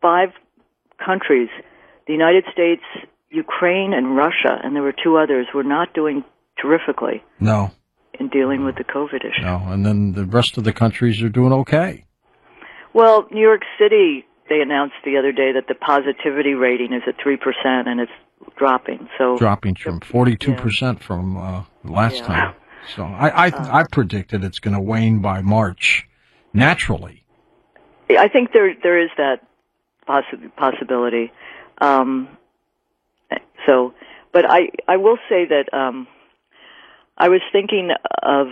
5 countries, the United States, Ukraine, and Russia, and there were 2 others, were not doing terrifically. No. In dealing with the COVID issue. No, and then the rest of the countries are doing okay. Well, New York City, they announced the other day that the positivity rating is at 3%, and it's dropping. So dropping from 42% from last time. So I predicted it's going to wane by March, naturally. I think there is that possibility. But I will say that I was thinking of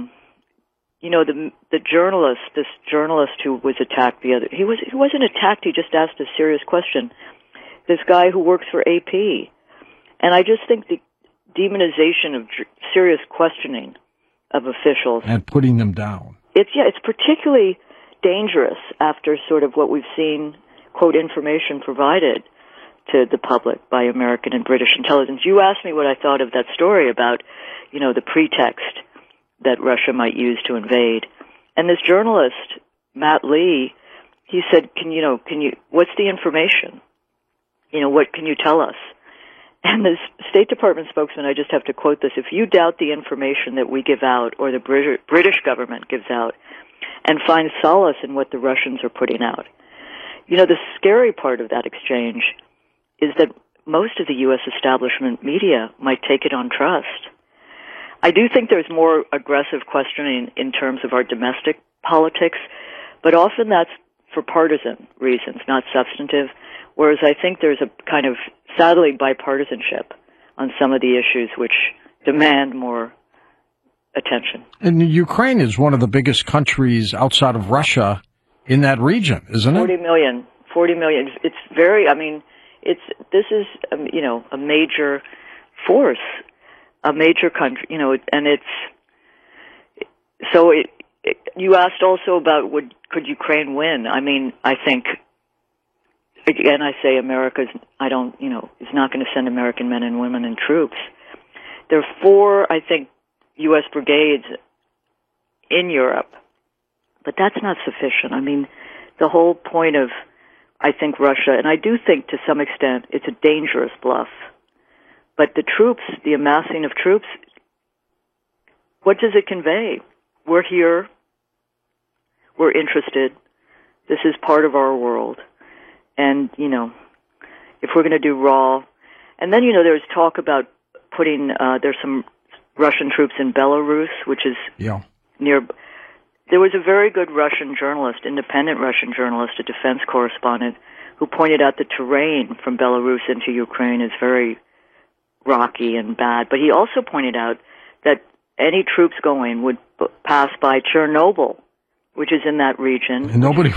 the journalist, this journalist who was attacked he wasn't attacked, he just asked a serious question. This guy who works for AP. And I just think the demonization of serious questioning of officials and putting them down. It's particularly dangerous after sort of what we've seen, quote, information provided to the public by American and British intelligence. You asked me what I thought of that story about, the pretext that Russia might use to invade. And this journalist, Matt Lee, he said, what's the information? What can you tell us? And the State Department spokesman, I just have to quote this, if you doubt the information that we give out or the British government gives out and find solace in what the Russians are putting out, the scary part of that exchange is that most of the U.S. establishment media might take it on trust. I do think there's more aggressive questioning in terms of our domestic politics, but often that's for partisan reasons, not substantive, whereas I think there's a kind of, sadly, bipartisanship on some of the issues which demand more attention. And Ukraine is one of the biggest countries outside of Russia in that region, isn't it? 40 million. It's very, this is, a major force, a major country, and you asked also about could Ukraine win? I think, again, I say America's, is not going to send American men and women and troops. There are 4, I think, U.S. brigades in Europe, but that's not sufficient. The whole point of, I think, Russia, and I do think to some extent it's a dangerous bluff, but the troops, the amassing of troops, what does it convey? We're here. We're interested. This is part of our world. And, if we're going to do raw, and then, there's talk about putting, there's some Russian troops in Belarus, which is near. There was a very good Russian journalist, independent Russian journalist, a defense correspondent, who pointed out the terrain from Belarus into Ukraine is very rocky and bad. But he also pointed out that any troops going would pass by Chernobyl, which is in that region. And nobody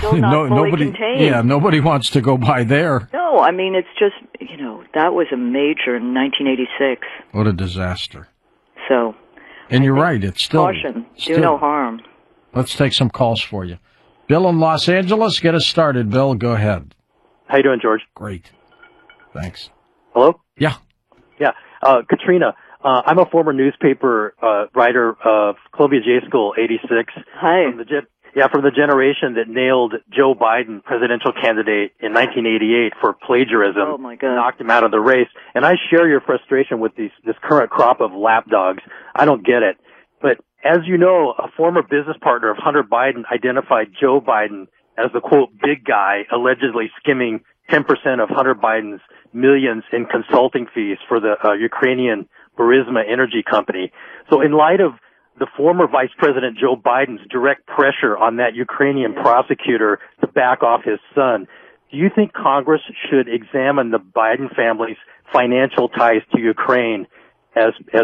wants to go by there. No, it's just, that was a major in 1986. What a disaster. So. And you're right, it's still. Caution, do no harm. Let's take some calls for you. Bill in Los Angeles, get us started. Bill, go ahead. How you doing, George? Great. Thanks. Hello? Yeah. Yeah. Katrina, I'm a former newspaper writer of Columbia J School 86. Hi. From the generation that nailed Joe Biden, presidential candidate, in 1988 for plagiarism. Oh, my God. Knocked him out of the race. And I share your frustration with this current crop of lapdogs. I don't get it. But as you know, a former business partner of Hunter Biden identified Joe Biden as the, quote, big guy allegedly skimming 10% of Hunter Biden's millions in consulting fees for the Ukrainian Burisma energy company. So in light of the former Vice President Joe Biden's direct pressure on that Ukrainian prosecutor to back off his son, do you think Congress should examine the Biden family's financial ties to Ukraine as